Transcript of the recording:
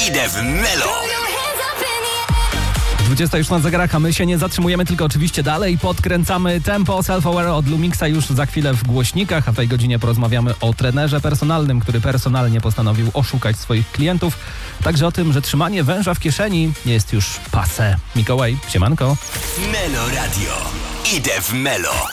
Idę w Melo. 20 już na zegarach, a my się nie zatrzymujemy, tylko oczywiście dalej podkręcamy tempo. Self-Aware od Lumixa już za chwilę w głośnikach, a w tej godzinie porozmawiamy o trenerze personalnym, który personalnie postanowił oszukać swoich klientów. Także o tym, że trzymanie węża w kieszeni jest już passé. Mikołaj, siemanko. Melo Radio. Idę w Melo.